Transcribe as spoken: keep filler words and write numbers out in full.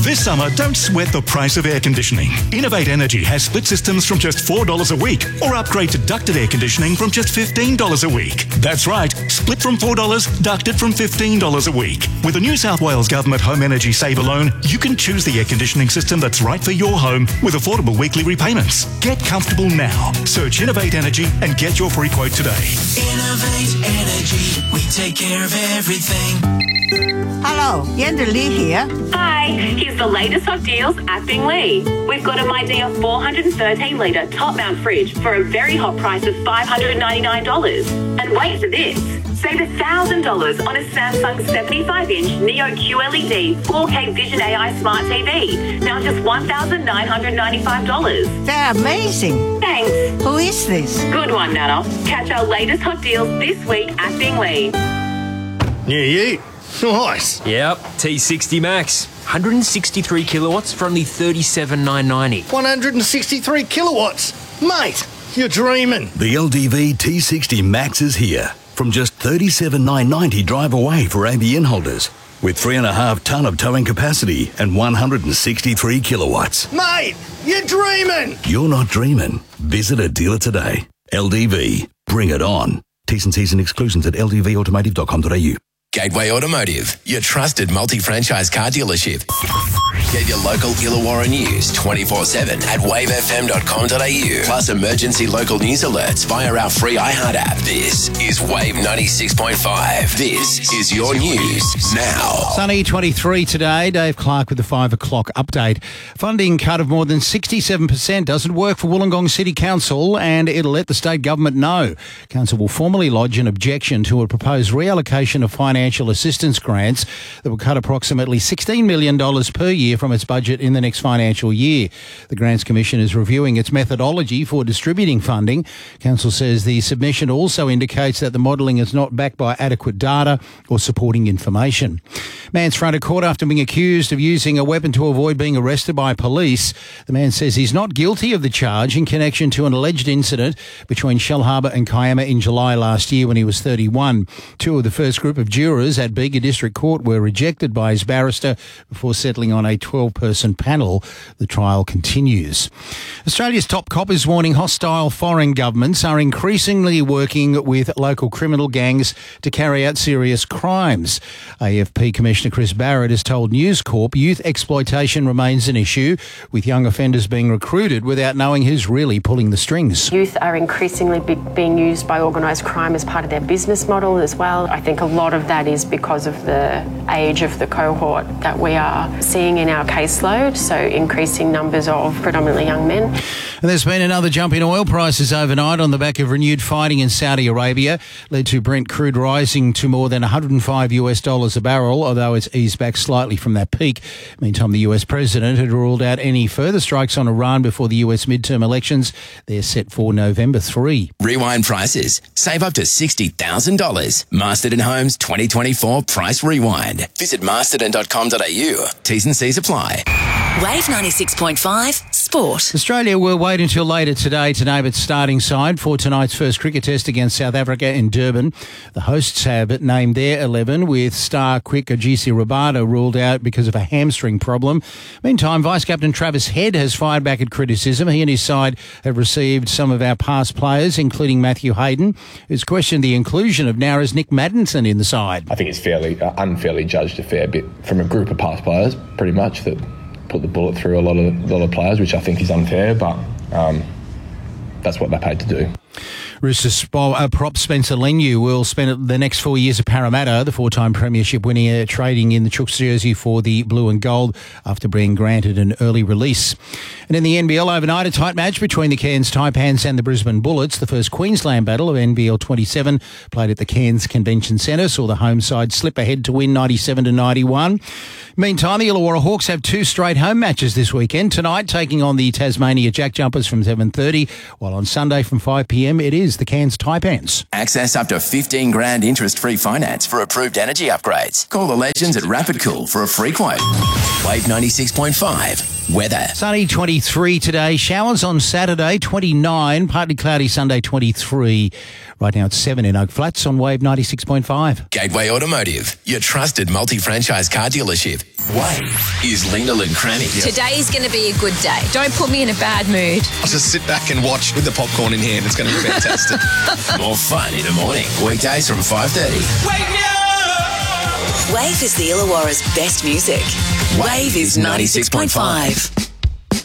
This summer, don't sweat the price of air conditioning. Innovate Energy has split systems from just four dollars a week, or upgrade to ducted air conditioning from just fifteen dollars a week. That's right, split from four dollars, ducted from fifteen dollars a week. With the New South Wales Government Home Energy Saver Loan, you can choose the air conditioning system that's right for your home with affordable weekly repayments. Get comfortable now. Search Innovate Energy and get your free quote today. Innovate Energy, we take care of everything. Hello, Yanda Lee here. Hi, here's the latest hot deals at Binglee. We've got a Midea four hundred thirteen litre top mount fridge for a very hot price of five hundred ninety-nine dollars. And wait for this, save one thousand dollars on a Samsung seventy-five inch Neo Q L E D four K Vision A I Smart T V. Now just one thousand nine hundred ninety-five dollars. They're amazing. Thanks. Who is this? Good one, Nana. Catch our latest hot deals this week at Binglee. Yeah, you. Nice. Yep, T sixty Max. one hundred sixty-three kilowatts for only thirty-seven thousand nine hundred ninety. one hundred sixty-three kilowatts. Mate, you're dreaming. The L D V T sixty Max is here. From just thirty-seven thousand nine hundred ninety drive away for A B N holders. With three and a half tonne of towing capacity and one hundred sixty-three kilowatts. Mate, you're dreaming. You're not dreaming. Visit a dealer today. L D V. Bring it on. T's and C's and exclusions at l d v automotive dot com dot a u. Gateway Automotive, your trusted multi-franchise car dealership. Get your local Illawarra news twenty-four seven at wave f m dot com dot a u. Plus emergency local news alerts via our free iHeart app. This is Wave ninety-six point five. This is your news now. Sunny twenty-three today. Dave Clark with the five o'clock update. Funding cut of more than sixty-seven percent doesn't work for Wollongong City Council, and it'll let the state government know. Council will formally lodge an objection to a proposed reallocation of financial assistance grants that will cut approximately sixteen million dollars per year from its budget in the next financial year. The Grants Commission is reviewing its methodology for distributing funding. Council says the submission also indicates that the modelling is not backed by adequate data or supporting information. Man's fronted court after being accused of using a weapon to avoid being arrested by police. The man says he's not guilty of the charge in connection to an alleged incident between Shellharbour and Kiama in July last year when he was thirty-one. Two of the first group of jurors at Bega District Court were rejected by his barrister before settling on a twelve-person panel. The trial continues. Australia's top cop is warning hostile foreign governments are increasingly working with local criminal gangs to carry out serious crimes. A F P Commissioner Chris Barrett has told News Corp youth exploitation remains an issue, with young offenders being recruited without knowing who's really pulling the strings. Youth are increasingly be- being used by organised crime as part of their business model as well. I think a lot of that is because of the age of the cohort that we are seeing in our caseload, so increasing numbers of predominantly young men. And there's been another jump in oil prices overnight on the back of renewed fighting in Saudi Arabia, led to Brent crude rising to more than one hundred five US dollars a barrel, although it's eased back slightly from that peak. Meantime, the U S president had ruled out any further strikes on Iran before the U S midterm elections. They're set for November third. Rewind prices. Save up to sixty thousand dollars. Masterton Homes twenty twenty-four Price Rewind. Visit masterton dot com dot a u. T's and C's apply. Wave ninety-six point five Sport. Australia will wait until later today to name its starting side for tonight's first cricket test against South Africa in Durban. The hosts have named their eleven, with star quick Ajisi Rabada ruled out because of a hamstring problem. Meantime, Vice-Captain Travis Head has fired back at criticism. He and his side have received some of our past players, including Matthew Hayden, who's questioned the inclusion of Nara's Nick Maddinson in the side. I think it's fairly uh, unfairly judged a fair bit from a group of past players, pretty much, that put the bullet through a lot of, lot of players, which I think is unfair, but um, that's what they're paid to do. Roosters spo- uh, prop Spencer Leniu will spend the next four years at Parramatta, the four-time premiership winner, trading in the Chooks jersey for the blue and gold after being granted an early release. And in the N B L overnight, a tight match between the Cairns Taipans and the Brisbane Bullets. The first Queensland battle of N B L twenty-seven, played at the Cairns Convention Centre, saw the home side slip ahead to win ninety-seven to ninety-one. Meantime, the Illawarra Hawks have two straight home matches this weekend. Tonight, taking on the Tasmania Jack Jumpers from seven thirty, while on Sunday from five p m it is the Cairns Taipans. Access up to fifteen grand interest-free finance for approved energy upgrades. Call the legends at Rapid Cool for a free quote. Wave ninety-six point five. Weather. Sunny twenty-three today. Showers on Saturday, twenty-nine. Partly cloudy Sunday, twenty-three. Right now it's seven in Oak Flats on Wave ninety-six point five. Gateway Automotive, your trusted multi-franchise car dealership. Wave is Linda and Cranny. Today's going to be a good day. Don't put me in a bad mood. I'll just sit back and watch with the popcorn in hand. It's going to be fantastic. More fun in the morning. Weekdays from five thirty. Wake me up! Wave is the Illawarra's best music. Wave is ninety-six point five.